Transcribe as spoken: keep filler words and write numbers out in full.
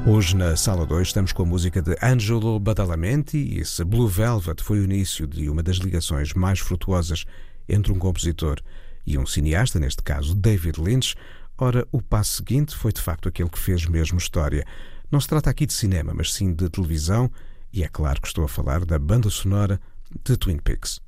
Hoje, na Sala dois, estamos com a música de Angelo Badalamenti e esse Blue Velvet foi o início de uma das ligações mais frutuosas entre um compositor e um cineasta, neste caso David Lynch. Ora, o passo seguinte foi de facto aquele que fez mesmo história. Não se trata aqui de cinema, mas sim de televisão, e é claro que estou a falar da banda sonora de Twin Peaks.